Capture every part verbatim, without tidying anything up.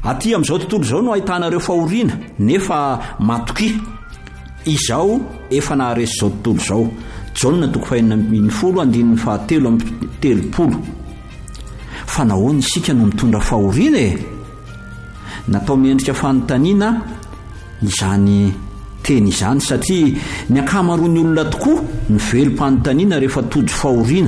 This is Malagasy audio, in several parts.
Aty amin'izao tontolo izao no ahitanareo fahoriana nefa matoky. Izao efa naharesy izao tontolo izao. Jaona toko fahenina ambin'ny folo andininy fahatelo amin'ny telopolo. Fa nahoana isika no mitondra fahoriana e? Natao miendrika fanontaniana izany teny izany satria ny ankamaroan'ny olona tokoa ny velom-panontaniana rehefa tojo fahoriana.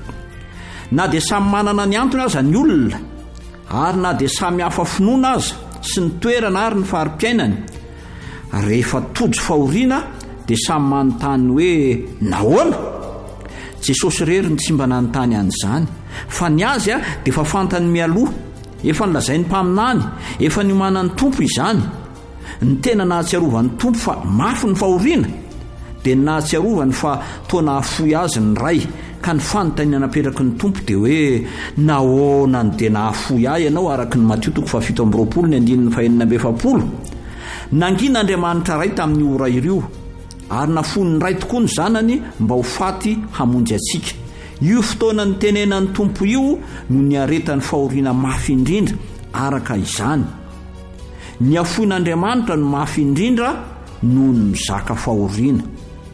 Na dia samy manana ny antony aza ny olona, ary na dia samy hafa finoana aza sy ny toerana ary ny fari-piainany, rehefa tojo fahoriana dia samy manontany hoe nahoana? Jesosy rery ny tsy mba nanontany an'izany, fa ny azy a dia efa fantany mialoha, efa nilazainy mpaminany, efa niomanany tompo izany. Ny tena nahatsiarovany tompo fa mafy ny fahoriana dia ny nahatsiarovany fa toa nahafoy azy ny ray, ka ny fanontaniana napetraky ny tompo dia hoe nahoana ny dia nahafoy ahy ianao, araka ny Matio toko fahafito amby roapolo ny andininy fahenina amby efapolo. Nangin'Andriamanitra ray tamin'ny ora ireo, ary nafoy ny ray tokoa ny zanany mba ho faty hamonjy atsika. Io fotoana ny tenenan'ny tompo io no ny aretan'ny fahoriana mafy indrindra araka izany. Ny afoin'Andriamanitra no mafy indrindra noho ny mizaka fahoriana.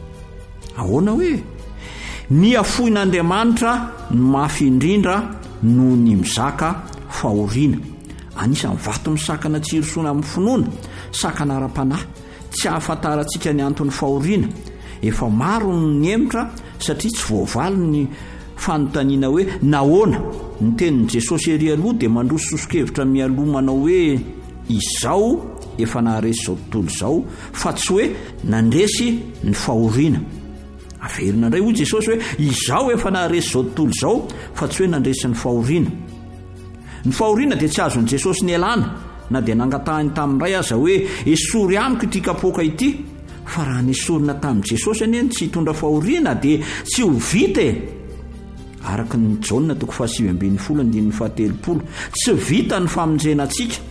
Ahoana hoe? Ny afoin'Andriamanitra no mafy indrindra noho ny mizaka fahoriana. Anisan'ny vato misakana tsirosoana amin'ny finoana, sakana ara-panahy, tsy ahafantarantsika ny antony fahoriana. Efa maro ny emitra satria tsy voavaly ny fanontaniana hoe nahoana. Ny tenin'i Jesosy ery aloha dia mandroso sosokevitra mialoha manao hoe izao efa naharesy izao tontolo izao, fa tsy hoe nandresy ny fahoriana. Averina indray hoy Jesosy hoe izao efa naharesy izao tontolo izao, fa tsy hoe nandresy ny fahoriana. Ny fahoriana dia tsy azon'i Jesosy ny elana, na dia nangatahany tamin'iray aza hoe esory amiko ity kapoaka ity. Fa raha nesorina tamin'i Jesosy anie tsy hitondra fahoriana dia tsy ho vita e. Araka ny Jaona toko fahasivy ambin'ny folo andininy fahatelopolo, tsy vita ny famonjena antsika.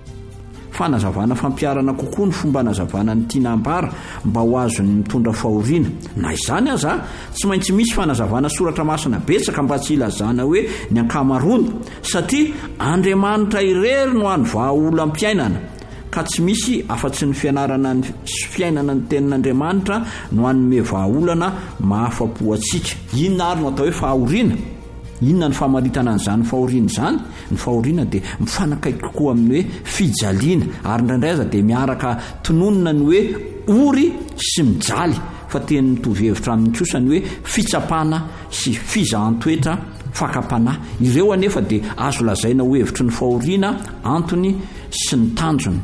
Fanazavana fampiarana kokoa ny fomba nazavana ny tinam-bara mba ho azony mitondra fahoriana. Na izany aza tsy maintsy misy fanazavana soratra masina betsaka mba tsy ilazana hoe ny ankamaroany, satria Andriamanitra irery no hany vahaolam-piainana, ka tsy misy afa-tsy ny fianarana ny fiainana ny tenin'Andriamanitra no hanome vahaolana mahafa-po antsika. Inona ary no atao hoe fahoriana? Inona ny famaritana an'izany fahoriana izany? Ny fahoriana dia mifanakaiky kokoa amin'ny hoe fijaliana, ary indraindray aza dia miaraka tononona ny hoe ory sy mijaly, fa teny mitovy hevitra amin'ny kosany hoe fitsapana sy fizahan-toetra fakapanahy. Ireo anefa dia azo lazaina ho hevitry ny fahoriana, antony sy ny tanjony.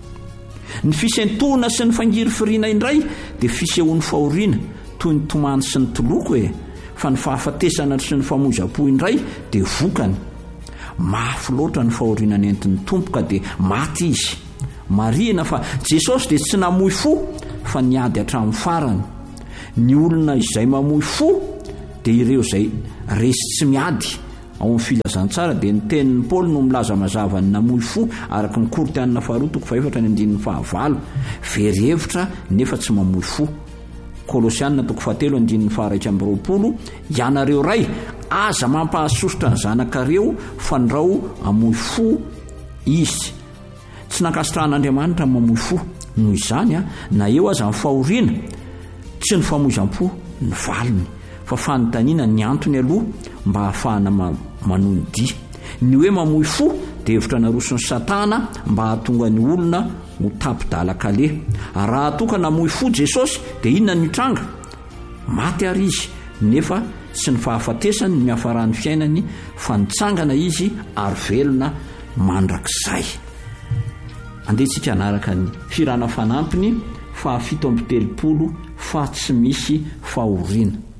Ny fisentohana sy ny fangiry firiana indray dia fisehoan'ny fahoriana, toy ny tomany sy ny toloko e. Fa ny fahafatesana sy ny famonjam-po indray dia vokany. Mafy loatra ny fahoriana nentin'ny tompo ka dia maty izy. Marihina fa Jesosy dia tsy namoy fo, fa niady hatramin'ny farany. Ny olona izay mamoy fo dia ireo izay resy tsy miady. Ao amin'ny filazantsara dia ny tenin'ny Paoly no milaza mazava ny namoy fo, araka ny Korintana faharoa toko fahaefatra ny andininy fahavalo. Very hevitra nefa tsy mamoy fo. Kolosianina toko fahatelo andininy faharaika amby roapolo, ianareo ray aza mampahasosotra ny zanakareo fandrao amoy fo izy. Tsy nankasitrahan'Andriamanitra mamoy fo. Noho izany a, na eo aza ny fahoriana, tsy ny famonjam-po ny valiny, fa fanontaniana ny antony aloha mba hahafahana manohy ny dia. Ny hoe mamoy fo dia hevitra naroson'ny Satana mba hahatonga ny olona ho tapidala-kale. Raha toka namoy fo Jesosy dia inona ny tranga? Maty ary izy, nefa tsy ny fahafatesany ny mihafarany fiainany, fa nitsangana izy ary velona mandrakizay. Andehantsika hanaraka ny firana fanampiny fahafito amby telopolo fa tsy misy fahoriana.